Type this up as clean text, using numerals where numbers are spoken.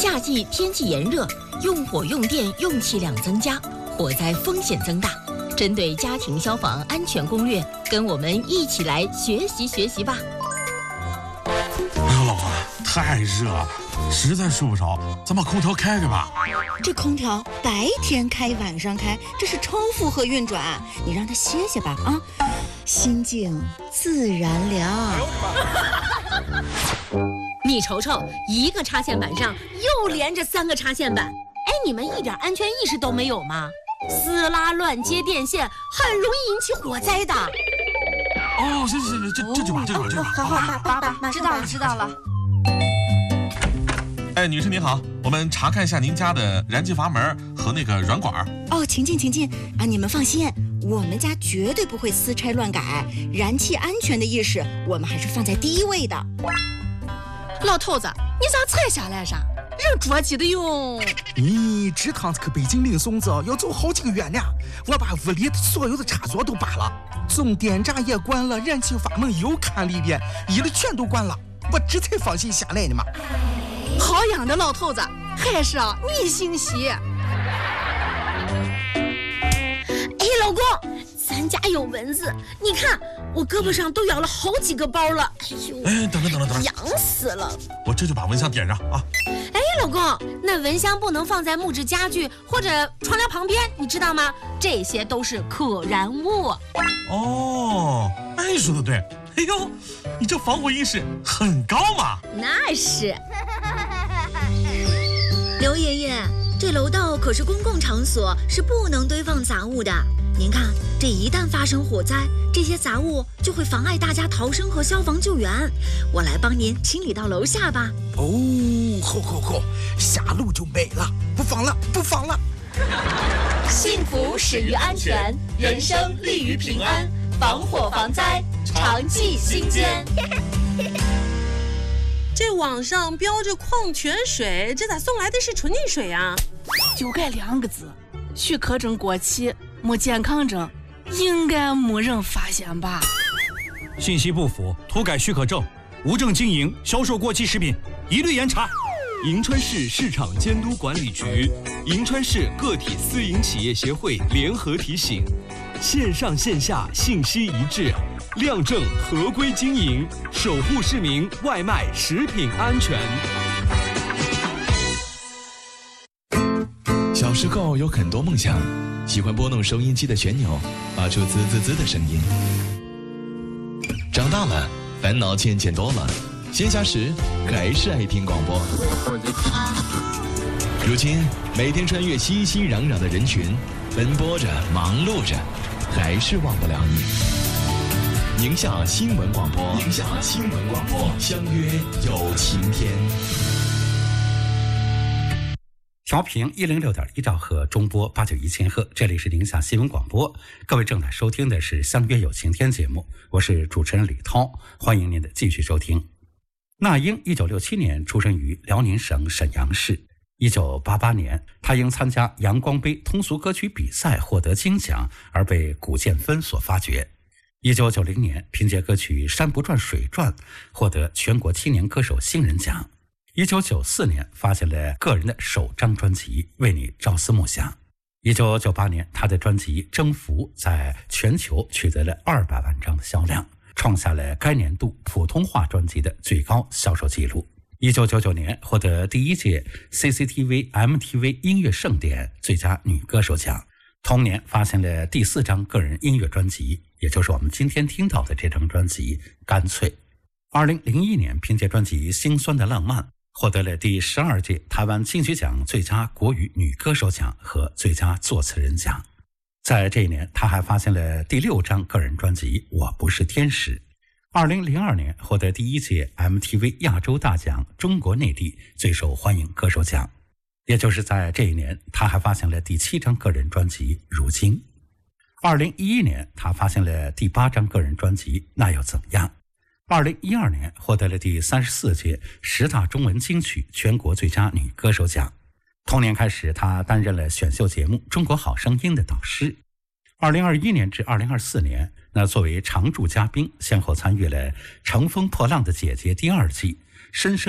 夏季天气炎热，用火用电用气量增加，火灾风险增大。针对家庭消防安全攻略，跟我们一起来学习学习吧。 哎呀，老婆，太热了，实在睡不着，咱把空调开开吧。 这空调白天开晚上开，这是超负荷运转，你让它歇歇吧啊，心静自然凉。 你瞅瞅，一个插线板上又连着3个插线板，哎，你们一点安全意识都没有吗？撕拉乱接电线很容易引起火灾的。 哦，行，这就把。 好，知道了。 哎，女士您好，我们查看一下您家的燃气阀门和那个软管。 哦，请进啊！你们放心，我们家绝对不会私拆乱改，燃气安全的意识我们还是放在第一位的。 老头子，你咋才下来啥？人着急的哟。 你这趟子去北京领孙子要走好几个月呢，我把屋里所有的插座都拔了，总电闸也关了，燃气阀门又看了一遍，一律全都关了，我这才放心下来呢嘛。 好样的，老头子，还是你心细。哎， 老公，咱家有蚊子，你看我胳膊上都咬了好几个包了。哎呦， 哎，等， 痒死了！ 我这就把蚊香点上啊。 哎，老公，那蚊香不能放在木质家具或者窗帘旁边，你知道吗？这些都是可燃物。 哦，哎，说的对。哎呦，你这防火意识很高嘛。 那是。 刘爷爷，这楼道可是公共场所，是不能堆放杂物的。您看，这一旦发生火灾，这些杂物就会妨碍大家逃生和消防救援。我来帮您清理到楼下吧。 哦，好，下楼就没了，不放了。 幸福始于安全，人生立于平安，防火防灾，常记心间。 这网上标着矿泉水，这咋送来的是纯净水啊？ 就该2个字，许可证过期，没健康证，应该没人发现吧？ 信息不符、涂改许可证、无证经营、销售过期食品，一律严查。 银川市市场监督管理局、银川市个体私营企业协会联合提醒：线上线下信息一致，亮证合规经营，守护市民外卖食品安全。 小时候有很多梦想，喜欢拨弄收音机的旋钮，发出滋滋滋的声音。长大了，烦恼渐渐多了，闲暇时还是爱听广播。如今每天穿越熙熙攘攘的人群，奔波着忙碌着，还是忘不了你。宁夏新闻广播，相约有晴天。 调频106.1兆赫，中波891千赫，这里是宁夏新闻广播。各位正在收听的是相约有晴天节目，我是主持人李涛，欢迎您的继续收听。那英1967年出生于辽宁省沈阳市。1988年，他因参加阳光杯通俗歌曲比赛获得金奖，而被古建芬所发掘。1990年，凭借歌曲《山不转水转》获得全国青年歌手新人奖。1994年，发行了个人的首张专辑《为你朝思暮想》。1998年，他的专辑《征服》在全球取得了200万张的销量，创下了该年度普通话专辑的最高销售纪录。1999年，获得第1届 CCTV MTV 音乐盛典最佳女歌手奖。同年发行了第4张个人音乐专辑，也就是我们今天听到的这张专辑《干脆》。2001年，凭借专辑《心酸的浪漫》获得了第12届台湾金曲奖最佳国语女歌手奖和最佳作词人奖。在这一年，他还发行了第6张个人专辑《我不是天使》。2002年，获得第1届 MTV 亚洲大奖中国内地最受欢迎歌手奖。也就是在这一年，他还发行了第7张个人专辑《如今》。2011年，他发行了第8张个人专辑《那又怎样》。2012年，获得了第34届10大中文金曲全国最佳女歌手奖。同年开始，他担任了选秀节目《中国好声音》的导师。2021年至2024年，作为常驻嘉宾，先后参与了《乘风破浪的姐姐》第2季、深深